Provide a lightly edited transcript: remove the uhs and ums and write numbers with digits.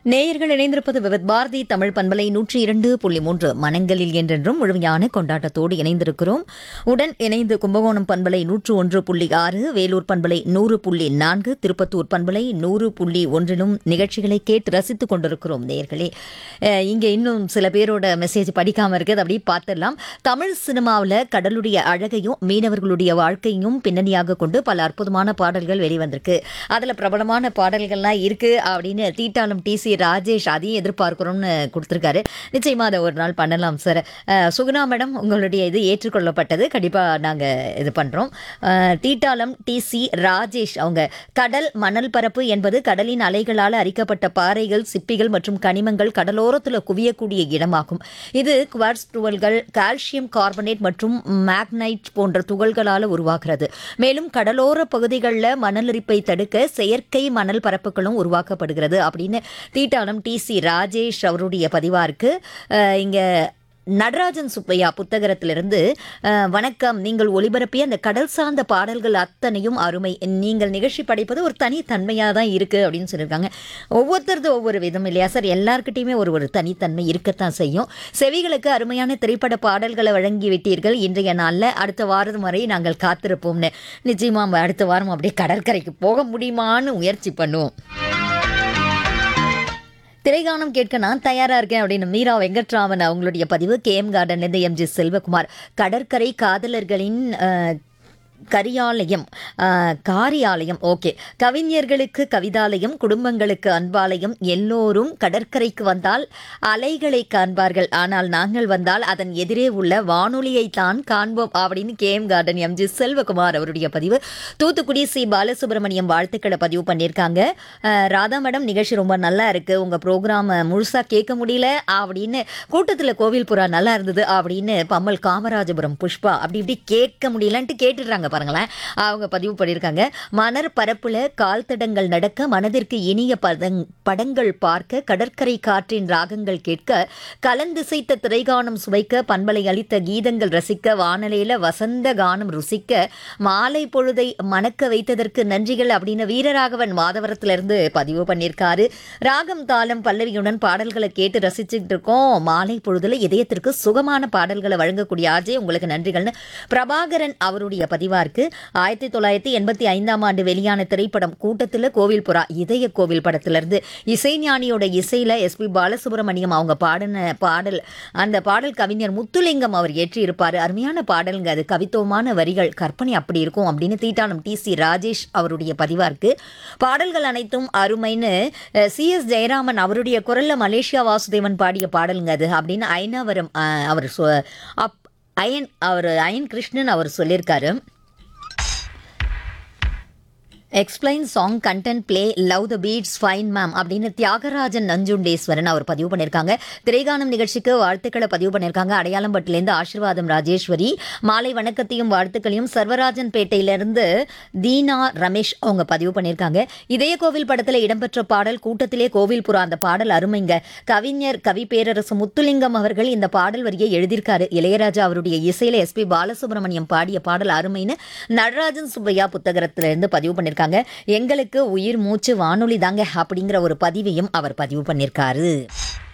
நேயர்கள் இணைந்திருப்பது விவித் பாரதி தமிழ் பண்பலை 102.3 மனங்களில் என்றென்றும் முழுமையான கொண்டாட்டத்தோடு இணைந்திருக்கிறோம். உடன் இணைந்து கும்பகோணம் பண்பலை 101.6, வேலூர் பண்பலை 100.4, திருப்பத்தூர் பண்பலை 100.1 நிகழ்ச்சிகளை கேட்டு ரசித்துக் கொண்டிருக்கிறோம். நேயர்களே, இங்கே இன்னும் சில பேரோட மெசேஜ் படிக்காம இருக்குது, அப்படி பார்த்துடலாம். தமிழ் சினிமாவில் கடலுடைய அழகையும் மீனவர்களுடைய வாழ்க்கையும் பின்னணியாக கொண்டு பல அற்புதமான பாடல்கள் வெளிவந்திருக்கு. அதில் பிரபலமான பாடல்கள்லாம் இருக்கு அப்படின்னு தீட்டாளம் டிசி ராஜேஷ் அதையும் எதிர்பார்க்கிறோம்னு கொடுத்துருக்காரு. நிச்சயமா அதை ஒரு நாள் பண்ணலாம் சார். சுகுணா மேடம், உங்களுடைய இது ஏற்றுக்கொள்ளப்பட்டது, கண்டிப்பாக நாங்கள் இது பண்ணுறோம். தீட்டாளம் டிசி ராஜேஷ் அவங்க, கடல் மணல் பரப்பு என்பது கடலின் அலைகளால் அரிக்கப்பட்ட பாறைகள், சிப்பிகள் மற்றும் கனிமங்கள் கடலோரத்தில் குவியக்கூடிய இடமாகும். இது குவார்ட்ஸ் துகள்கள், கால்சியம் கார்பனேட் மற்றும் மேக்னைட் போன்ற துகள்களால் உருவாகிறது. மேலும் கடலோர பகுதிகளில் மணலரிப்பை தடுக்க செயற்கை மணல் பரப்புகளும் உருவாக்கப்படுகிறது அப்படின்னு தீட்டாளம் டிசி ராஜேஷ் அவருடைய பதிவா இருக்கு. இங்க நடராஜன் சுப்பையா புத்தகத்திலிருந்து, வணக்கம், நீங்கள் ஒளிபரப்பிய அந்த கடல் சார்ந்த பாடல்கள் அத்தனையும் அருமை. நீங்கள் நிகழ்ச்சி படைப்பது ஒரு தனித்தன்மையாக தான் இருக்குது அப்படின்னு சொல்லியிருக்காங்க. ஒவ்வொருத்தரது ஒவ்வொரு விதம் இல்லையா சார்? எல்லாருக்கிட்டையுமே ஒரு தனித்தன்மை இருக்கத்தான் செய்யும். செவிகளுக்கு அருமையான திரைப்பட பாடல்களை வழங்கி விட்டீர்கள். இன்றைய நாளில் அடுத்த வாரம் வரை நாங்கள் காத்திருப்போம்னு. நிச்சயமாக அடுத்த வாரம் அப்படியே கடற்கரைக்கு போக முடியுமான்னு முயற்சி பண்ணுவோம். திரைகானம் கேட்க நான் தயாரா இருக்கேன் அப்படின்னு மீரா வெங்கட்ராமன் அவங்களுடைய பதிவு. கேஎம் கார்டன்லேருந்து எம்ஜி செல்வகுமார், கடற்கரை காதலர்களின் காரியாலயம், ஓகே, கவிஞர்களுக்கு கவிதாலயம், குடும்பங்களுக்கு அன்பாலயம், எல்லோரும் கடற்கரைக்கு வந்தால் அலைகளை காண்பார்கள், ஆனால் நாங்கள் வந்தால் அதன் எதிரே உள்ள வானொலியை தான் காண்போம் அப்படின்னு கேஎம் கார்டன் எம்ஜி செல்வகுமார் அவருடைய பதிவு. தூத்துக்குடி சி பாலசுப்ரமணியம் வாழ்த்துக்களை பதிவு பண்ணியிருக்காங்க. ராதா மேடம், நிகழ்ச்சி ரொம்ப நல்லா இருக்கு, உங்க ப்ரோக்ராம் முழுசா கேட்க முடியல அப்படின்னு, கூட்டத்தில் கோவில் புறா நல்லா இருந்தது அப்படின்னு பம்மல் காமராஜபுரம் புஷ்பா அப்படி இப்படி கேட்க முடியலன்ட்டு கேட்டுடுறாங்க பாருங்களேன். அவங்க பதிவு பண்ணியிருக்காங்க. மணர் பரப்புல கால் தடங்கள் நடக்க, மனதிற்கு இனிய படங்கள் பார்க்க, கடற்கரை காற்றின் ராகங்கள் கேட்க, கலந்திசைத்த திரைகானம் சுவைக்க, பண்பலை அளித்த கீதங்கள் ரசிக்க, வானலையில வசந்த கானம் ருசிக்க, மாலை பொழுதை மணக்க வைத்ததற்கு நன்றிகள் அப்படின்னு வீரராகவன் மாதவரத்திலிருந்து பதிவு பண்ணியிருக்காரு. ராகம் தாளம் பல்லவியுடன் பாடல்களை கேட்டு ரசிச்சுட்டு இருக்கோம். மாலை பொழுதுல இதயத்திற்கு சுகமான பாடல்களை வழங்கக்கூடிய ஆர்ஜே உங்களுக்கு நன்றிகள்னு பிரபாகரன் அவருடைய பதிவா இருக்கு. 1985 ஆண்டு வெளியான திரைப்படம் கூட்டத்தில் கோவில் புறா, இதய கோவில் படத்திலிருந்து இசைஞானியோட இசையில எஸ்பி பாலசுப்ரமணியம் அவங்க பாடின பாடல். அந்த பாடல் கவிஞர் முத்துலிங்கம் அவர் ஏற்றி இருப்பாரு. அருமையான பாடலுங்க அது, கவித்துவமான வரிகள், கற்பனை அப்படி இருக்கும் அப்படின்னு தீட்டாளம் டிசி ராஜேஷ் அவருடைய பதிவா இருக்கு. பாடல்கள் அனைத்தும் அருமைன்னு சிஎஸ் ஜெயராமன் அவருடைய குரல்ல மலேசியா வாசுதேவன் பாடிய பாடலுங்க அது அப்படின்னு ஐநாவரம் அயன் கிருஷ்ணன் அவர் சொல்லியிருக்காரு. Explain song content play love the beats fine ma'am அப்படின்னு தியாகராஜன் நஞ்சுண்டேஸ்வரன் அவர் பதிவு பண்ணியிருக்காங்க. திரைகானம் நிகழ்ச்சிக்கு வாழ்த்துக்களை பதிவு பண்ணியிருக்காங்க. அடையாளம்பட்டிலேருந்து ஆசீர்வாதம் ராஜேஸ்வரி, மாலை வணக்கத்தையும் வாழ்த்துக்களையும் சர்வராஜன் பேட்டையிலிருந்து தீனா ரமேஷ் அவங்க பதிவு பண்ணியிருக்காங்க. இதய கோவில் படத்தில் இடம்பெற்ற பாடல் கூட்டத்திலே கோவில் புறா, அந்த பாடல் அருமைங்க. கவிஞர் கவி பேரரசு முத்துலிங்கம் அவர்கள் இந்த பாடல் வரியை எழுதியிருக்காரு. இளையராஜா அவருடைய இசையில எஸ்பி பாலசுப்ரமணியம் பாடிய பாடல் அருமைன்னு நடராஜன் சுப்பையா புத்தகத்திலிருந்து பதிவு பண்ணியிருக்காங்க. எங்களுக்கு உயிர் மூச்சு வானொலி தாங்க அப்படிங்கிற ஒரு பதிவையும் அவர் பதிவு பண்ணியிருக்காரு.